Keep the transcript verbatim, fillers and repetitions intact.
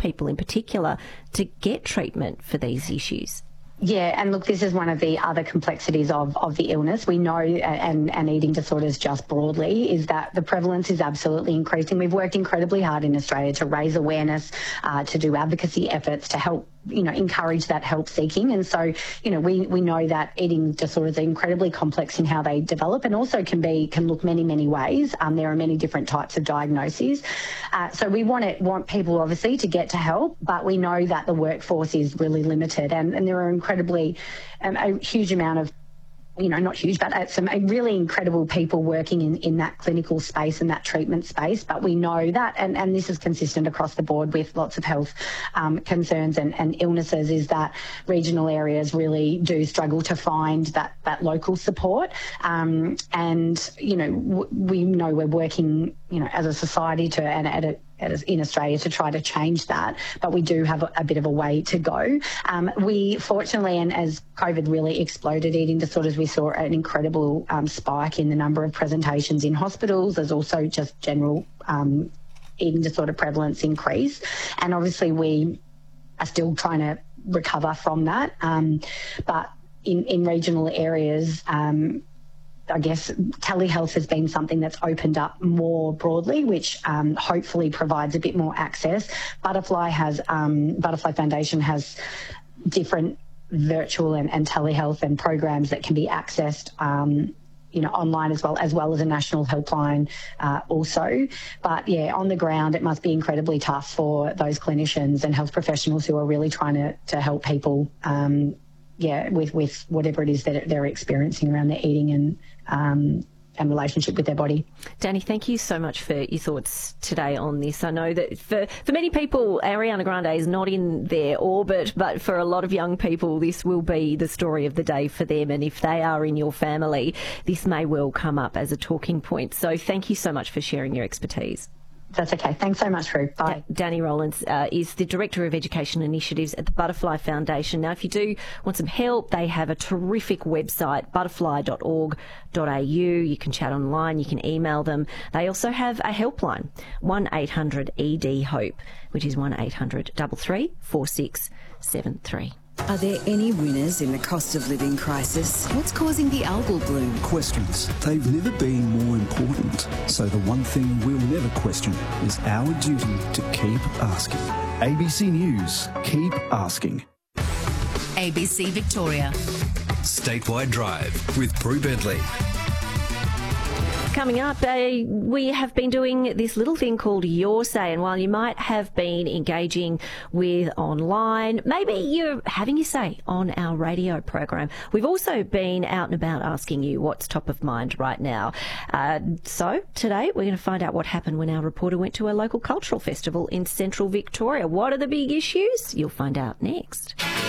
people in particular to get treatment for these issues? Yeah, and look, this is one of the other complexities of, of the illness. We know, and, and eating disorders just broadly, is that the prevalence is absolutely increasing. We've worked incredibly hard in Australia to raise awareness, uh, to do advocacy efforts, to help, you know, encourage that help seeking. And so, you know, we, we know that eating disorders are incredibly complex in how they develop, and also can be, can look many, many ways. Um, there are many different types of diagnoses. Uh, so we want it, want people obviously to get to help, but we know that the workforce is really limited, and, and there are incredibly, um, a huge amount of, you know, not huge, but uh, some really incredible people working in, in that clinical space and that treatment space. But we know that, and, and this is consistent across the board with lots of health um, concerns and, and illnesses, is that regional areas really do struggle to find that, that local support. Um, and, you know, w- we know we're working, you know, as a society to, and at a, in Australia to try to change that, but we do have a, a bit of a way to go. Um, we fortunately, and as COVID really exploded eating disorders, we saw an incredible um, spike in the number of presentations in hospitals. There's also just general um, eating disorder prevalence increase, and obviously we are still trying to recover from that. Um, but in, in regional areas, um, I guess telehealth has been something that's opened up more broadly, which um, hopefully provides a bit more access. Butterfly has, um, Butterfly Foundation has different virtual and, and telehealth and programs that can be accessed, um, you know, online as well, as well as a national helpline uh, also. But yeah, on the ground, it must be incredibly tough for those clinicians and health professionals who are really trying to, to help people um, yeah, with, with whatever it is that they're experiencing around their eating and um, and relationship with their body. Danny, thank you so much for your thoughts today on this. I know that for, for many people, Ariana Grande is not in their orbit, but for a lot of young people, this will be the story of the day for them. And if they are in your family, this may well come up as a talking point. So thank you so much for sharing your expertise. That's okay. Thanks so much, Roo. Bye. Da- Danny Rowlands uh, is the Director of Education Initiatives at the Butterfly Foundation. Now, if you do want some help, they have a terrific website, butterfly dot org dot a u. You can chat online, you can email them. They also have a helpline, one eight hundred E D HOPE, which is one eight hundred three three four six seven three. Are there any winners in the cost of living crisis? What's causing the algal bloom? Questions. They've never been more important. So the one thing we'll never question is our duty to keep asking. A B C News. Keep asking. A B C Victoria. Statewide Drive with Prue Bentley. Coming up, uh, we have been doing this little thing called Your Say, and while you might have been engaging with online, maybe you're having your say on our radio program. We've also been out and about asking you what's top of mind right now. Uh, so today we're going to find out what happened when our reporter went to a local cultural festival in central Victoria. What are the big issues? You'll find out next.